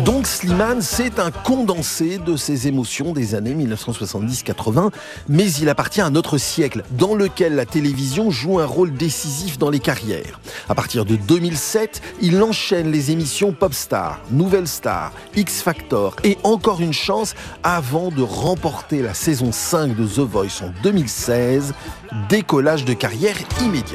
Donc Slimane, c'est un condensé de ses émotions des années 1970-80, mais il appartient à notre siècle, dans lequel la télévision joue un rôle décisif dans les carrières. À partir de 2007, il enchaîne les émissions Popstar, Nouvelle Star, X Factor et Encore une chance avant de remporter la saison 5 de The Voice en 2016. Décollage de carrière immédiat.